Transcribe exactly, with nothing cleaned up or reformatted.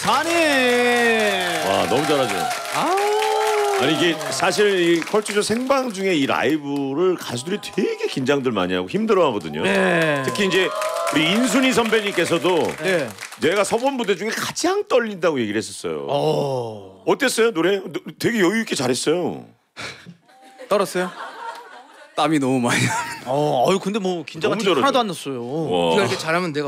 잔이. 와 너무 잘하죠. 아. 아니 이게 사실 이 컬투쇼 생방 중에 이 라이브를 가수들이 되게 긴장들 많이 하고 힘들어하거든요. 네. 특히 이제 우리 인순이 선배님께서도 네. 내가 서본 무대 중에 가장 떨린다고 얘기를 했었어요. 어. 어땠어요 노래? 되게 여유 있게 잘했어요. 떨었어요? 땀이 너무 많이 나. 어, 어유 근데 뭐 긴장한 너무 티 하나도 잘하죠. 안 났어요. 와. 네가 이렇게 잘하면 내가